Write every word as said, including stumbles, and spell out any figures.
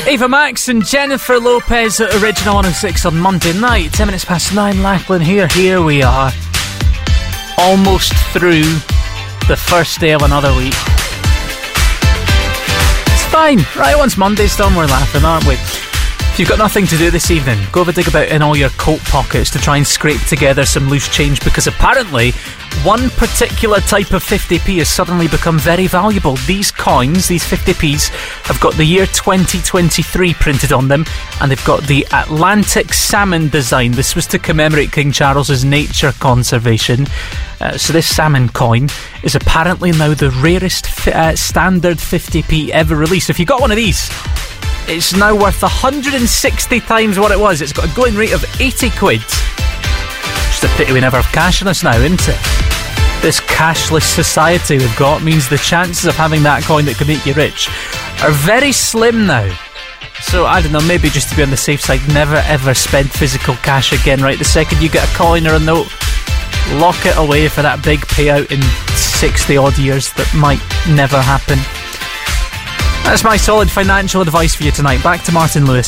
Ava Max and Jennifer Lopez at Original one oh six on Monday night. Ten minutes past nine, Lachlan here. Here we are. Almost through the first day of another week. It's fine. Right, once Monday's done, we're laughing, aren't we? If you've got nothing to do this evening, go have a dig about in all your coat pockets to try and scrape together some loose change, because apparently one particular type of fifty p has suddenly become very valuable. These coins, these fifty p's, have got the year twenty twenty-three printed on them, and they've got the Atlantic salmon design. This was to commemorate King Charles's nature conservation. Uh, so this salmon coin is apparently now the rarest fi- uh, standard fifty p ever released. If you got one of these, it's now worth one hundred sixty times what it was. It's got a going rate of eighty quid. Just a pity we never have cash in us now, isn't it? This cashless society we've got means the chances of having that coin that could make you rich are very slim now. So, I don't know, maybe just to be on the safe side, never ever spend physical cash again, right? The second you get a coin or a note, lock it away for that big payout in sixty odd years that might never happen. That's my solid financial advice for you tonight. Back to Martin Lewis.